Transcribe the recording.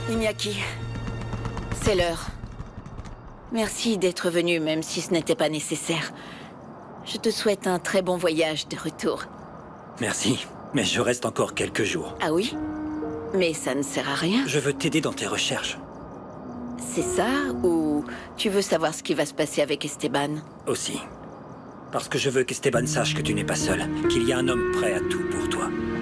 Iñaki, c'est l'heure. Merci d'être venu, même si ce n'était pas nécessaire. Je te souhaite un très bon voyage de retour. Merci, mais je reste encore quelques jours. Ah oui? Mais ça ne sert à rien. Je veux t'aider dans tes recherches. C'est ça, ou tu veux savoir ce qui va se passer avec Esteban? Aussi. Parce que je veux qu'Esteban sache que tu n'es pas seul, qu'il y a un homme prêt à tout pour toi.